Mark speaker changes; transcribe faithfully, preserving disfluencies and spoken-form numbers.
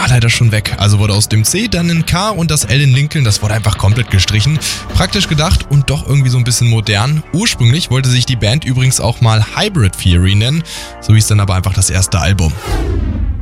Speaker 1: leider schon weg. Also wurde aus dem C dann ein K und das L in Lincoln, das wurde einfach komplett gestrichen. Praktisch gedacht und doch irgendwie so ein bisschen modern. Ursprünglich wollte sich die Band übrigens auch mal Hybrid Theory nennen, so hieß dann aber einfach das erste Album.